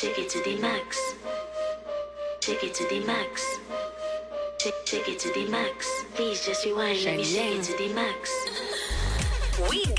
Take it to the max. Take it to the max. Take it to the max. Please just rewind. Let me take it to the max. We